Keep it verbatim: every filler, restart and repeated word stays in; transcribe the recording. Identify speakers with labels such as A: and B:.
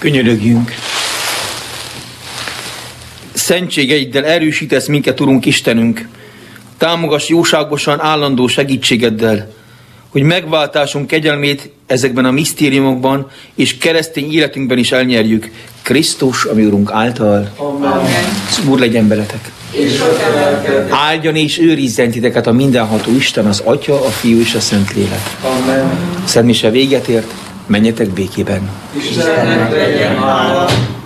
A: Könyörögjünk. Szentségeiddel erősítesz minket, Urunk Istenünk. Támogass jóságosan állandó segítségeddel, hogy megváltásunk kegyelmét ezekben a misztériumokban és keresztény életünkben is elnyerjük. Krisztus, ami Urunk által.
B: Amen.
A: Úr legyen veletek. Áldjon és őrizzen titeket a mindenható Isten, az Atya, a Fiú és a Szentlélek.
B: Amen.
A: Szent mise véget ért, menjetek békében.
B: Istennek legyen hála.